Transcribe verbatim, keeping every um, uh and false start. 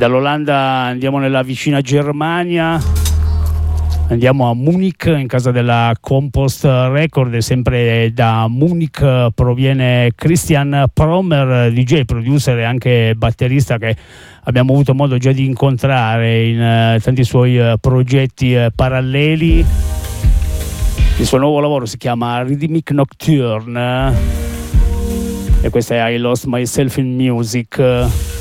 dall'Olanda andiamo nella vicina Germania, andiamo a Munich in casa della Compost Record, e sempre da Munich proviene Christian Prommer, D J, producer e anche batterista, che abbiamo avuto modo già di incontrare in uh, tanti suoi uh, progetti uh, paralleli. Il suo nuovo lavoro si chiama Rhythmic Nocturne e questa è I Lost Myself in Music.